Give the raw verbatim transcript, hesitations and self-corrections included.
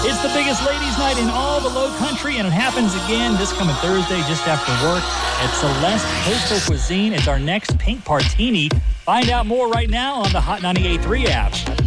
It's the biggest ladies' night in all the Low Country, and it happens again this coming Thursday just after work at Celeste Coastal Cuisine. It's our next Pink Partini. Find out more right now on the Hot ninety-eight point three app.